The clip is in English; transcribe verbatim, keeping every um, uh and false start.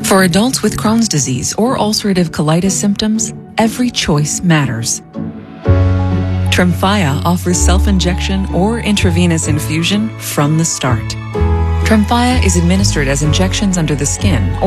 For adults with Crohn's disease or ulcerative colitis symptoms, every choice matters. Tremfya offers self-injection or intravenous infusion from the start. Tremfya is administered as injections under the skin